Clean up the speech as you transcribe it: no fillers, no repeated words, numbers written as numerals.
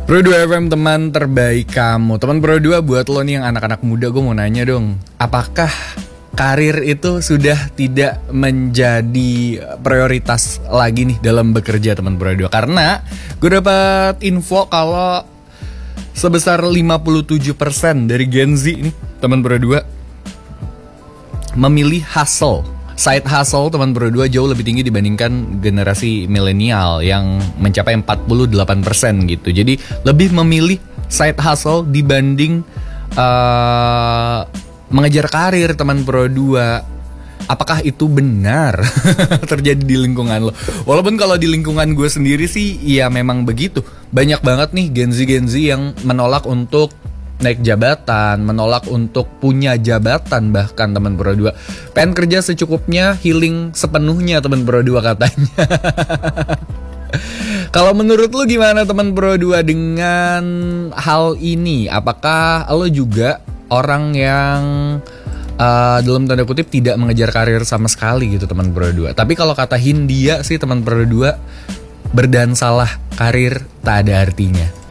Pro 2 FM teman terbaik kamu. Teman Pro 2 buat lo nih yang anak-anak muda, gue mau nanya dong. Apakah karir itu sudah tidak menjadi prioritas lagi nih dalam bekerja teman Pro 2? Karena gue dapat info kalau sebesar 57% dari Gen Z nih teman Pro 2 memilih hustle. Side hustle teman Pro 2 jauh lebih tinggi dibandingkan generasi milenial yang mencapai 48% gitu. Jadi lebih memilih side hustle dibanding mengejar karir teman Pro 2. Apakah itu benar terjadi di lingkungan lo? Walaupun kalau di lingkungan gue sendiri sih ya memang begitu. Banyak banget nih Gen Z yang menolak untuk naik jabatan, menolak untuk punya jabatan bahkan teman Pro 2. Pengen kerja secukupnya, healing sepenuhnya teman Pro 2 katanya. Kalau menurut lu gimana teman Pro 2 dengan hal ini? Apakah lo juga orang yang dalam tanda kutip tidak mengejar karir sama sekali gitu teman Pro 2? Tapi kalau kata Hindia sih teman Pro 2, berdansalah, karir tak ada artinya.